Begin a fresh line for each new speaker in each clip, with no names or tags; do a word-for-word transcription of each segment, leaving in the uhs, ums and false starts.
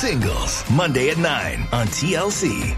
Singles, Monday at nine on T L C.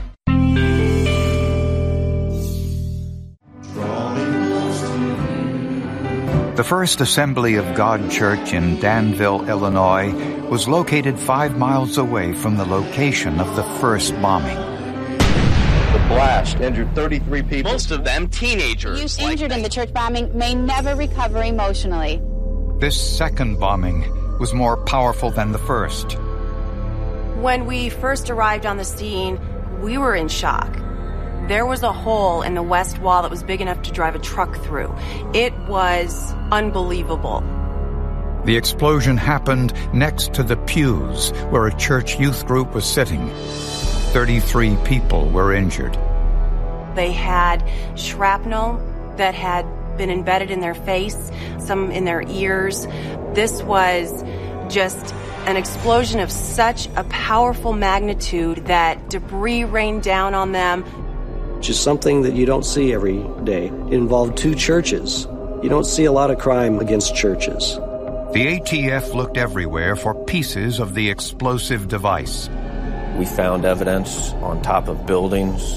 The First Assembly of God Church in Danville, Illinois, was located five miles away from the location of the first bombing.
The blast injured thirty-three people.
Most of them teenagers.
Youth injured in the church bombing may never recover emotionally.
This second bombing was more powerful than the first.
When we first arrived on the scene, we were in shock. There was a hole in the west wall that was big enough to drive a truck through. It was unbelievable.
The explosion happened next to the pews where a church youth group was sitting. thirty-three people were injured.
They had shrapnel that had been embedded in their face, some in their ears. This was just an explosion of such a powerful magnitude that debris rained down on them.
Just something that you don't see every day. It involved two churches. You don't see a lot of crime against churches.
The A T F looked everywhere for pieces of the explosive device.
We found evidence on top of buildings,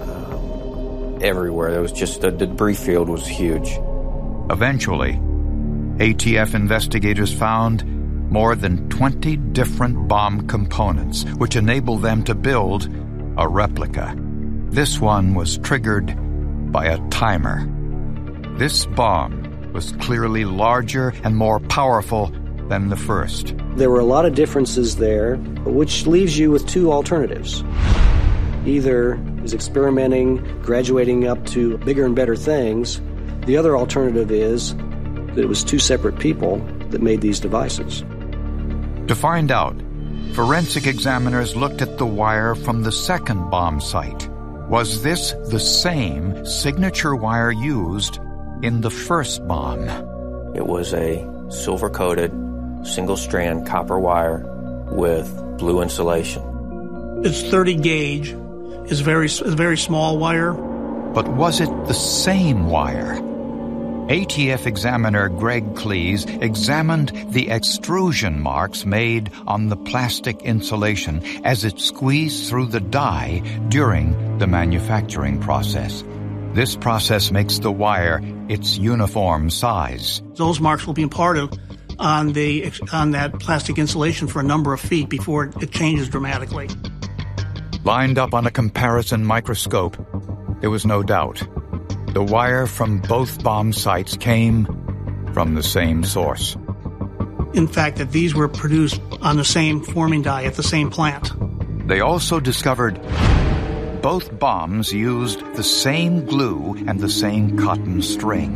um, everywhere. There was just, the debris field was huge.
Eventually, A T F investigators found more than twenty different bomb components, which enabled them to build a replica. This one was triggered by a timer. This bomb was clearly larger and more powerful than the first.
There were a lot of differences there, which leaves you with two alternatives. Either is experimenting, graduating up to bigger and better things. The other alternative is that it was two separate people that made these devices.
To find out, forensic examiners looked at the wire from the second bomb site. Was this the same signature wire used in the first bomb?
It was a silver-coated, single-strand copper wire with blue insulation.
It's thirty gauge. It's very, it's a very small wire.
But was it the same wire? A T F examiner Greg Cleese examined the extrusion marks made on the plastic insulation as it squeezed through the die during the manufacturing process. This process makes the wire its uniform size.
Those marks will be imparted on the on that plastic insulation for a number of feet before it changes dramatically.
Lined up on a comparison microscope, there was no doubt. The wire from both bomb sites came from the same source.
In fact, that these were produced on the same forming die at the same plant.
They also discovered both bombs used the same glue and the same cotton string.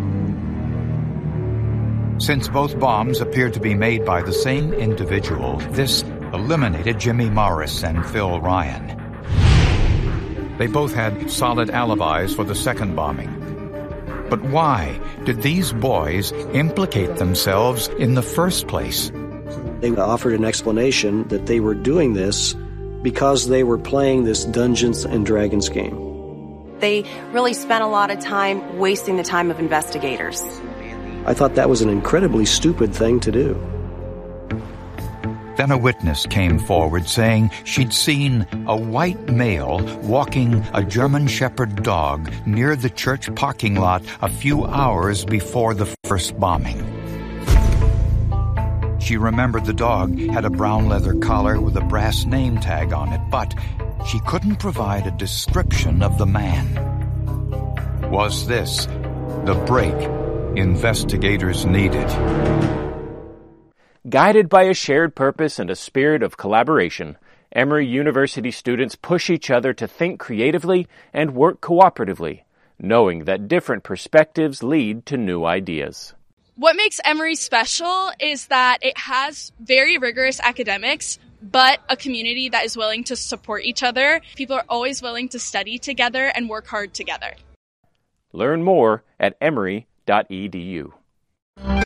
Since both bombs appeared to be made by the same individual, this eliminated Jimmy Morris and Phil Ryan. They both had solid alibis for the second bombing. But why did these boys implicate themselves in the first place?
They offered an explanation that they were doing this because they were playing this Dungeons and Dragons game.
They really spent a lot of time wasting the time of investigators.
I thought that was an incredibly stupid thing to do.
Then a witness came forward saying she'd seen a white male walking a German Shepherd dog near the church parking lot a few hours before the first bombing. She remembered the dog had a brown leather collar with a brass name tag on it, but she couldn't provide a description of the man. Was this the break investigators needed?
Guided by a shared purpose and a spirit of collaboration, Emory University students push each other to think creatively and work cooperatively, knowing that different perspectives lead to new ideas.
What makes Emory special is that it has very rigorous academics, but a community that is willing to support each other. People are always willing to study together and work hard together.
Learn more at emory dot e d u.